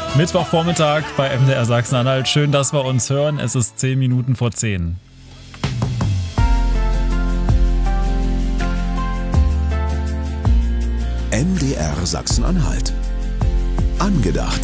Mittwochvormittag bei MDR Sachsen-Anhalt. Schön, dass wir uns hören. Es ist 10 Minuten vor 10. MDR Sachsen-Anhalt. Angedacht.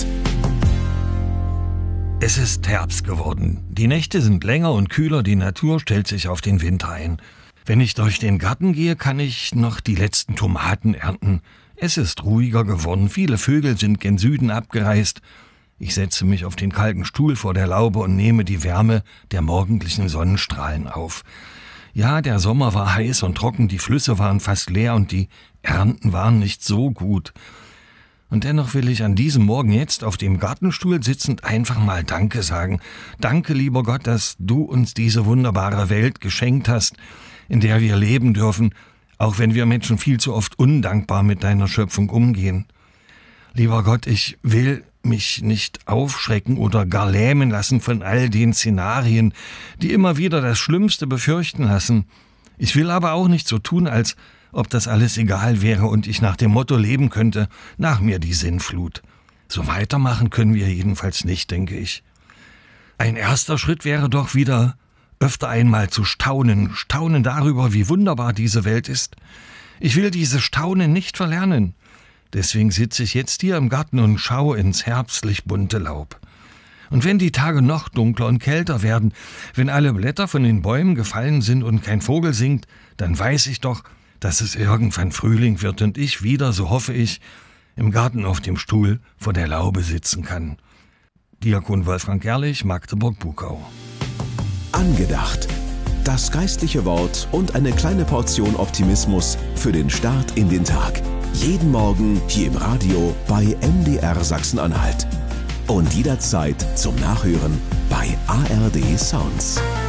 Es ist Herbst geworden. Die Nächte sind länger und kühler, die Natur stellt sich auf den Winter ein. Wenn ich durch den Garten gehe, kann ich noch die letzten Tomaten ernten. Es ist ruhiger geworden, viele Vögel sind gen Süden abgereist. Ich setze mich auf den kalten Stuhl vor der Laube und nehme die Wärme der morgendlichen Sonnenstrahlen auf. Ja, der Sommer war heiß und trocken, die Flüsse waren fast leer und die Ernten waren nicht so gut. Und dennoch will ich an diesem Morgen jetzt auf dem Gartenstuhl sitzend einfach mal Danke sagen. Danke, lieber Gott, dass du uns diese wunderbare Welt geschenkt hast, in der wir leben dürfen, auch wenn wir Menschen viel zu oft undankbar mit deiner Schöpfung umgehen. Lieber Gott, ich will mich nicht aufschrecken oder gar lähmen lassen von all den Szenarien, die immer wieder das Schlimmste befürchten lassen. Ich will aber auch nicht so tun, als ob das alles egal wäre und ich nach dem Motto leben könnte, nach mir die Sinnflut. So weitermachen können wir jedenfalls nicht, denke ich. Ein erster Schritt wäre doch wieder öfter einmal zu staunen darüber, wie wunderbar diese Welt ist. Ich will dieses Staunen nicht verlernen. Deswegen sitze ich jetzt hier im Garten und schaue ins herbstlich bunte Laub. Und wenn die Tage noch dunkler und kälter werden, wenn alle Blätter von den Bäumen gefallen sind und kein Vogel singt, dann weiß ich doch, dass es irgendwann Frühling wird und ich wieder, so hoffe ich, im Garten auf dem Stuhl vor der Laube sitzen kann. Diakon Wolfgang Gerlich, Magdeburg-Buckau. Angedacht. Das geistliche Wort und eine kleine Portion Optimismus für den Start in den Tag. Jeden Morgen hier im Radio bei MDR Sachsen-Anhalt. Und jederzeit zum Nachhören bei ARD Sounds.